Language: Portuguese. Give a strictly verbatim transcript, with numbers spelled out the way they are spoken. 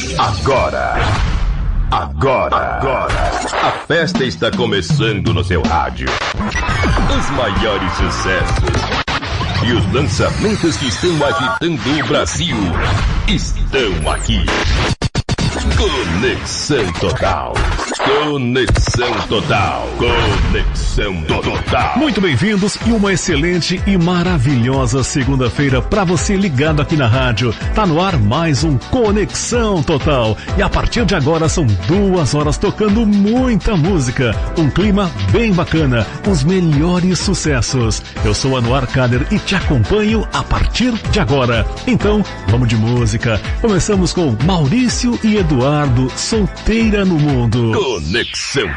Agora, agora, agora, a festa está começando no seu rádio. Os maiores sucessos e os lançamentos que estão agitando o Brasil estão aqui. Conexão Total. Conexão Total. Conexão Total. Muito bem-vindos e uma excelente e maravilhosa segunda-feira para você ligado aqui na rádio. Tá no ar mais um Conexão Total. E a partir de agora são duas horas tocando muita música. Um clima bem bacana. Os melhores sucessos. Eu sou Anuar Kader e te acompanho a partir de agora. Então, vamos de música. Começamos com Maurício e Eduardo, Solteira no Mundo. Conexão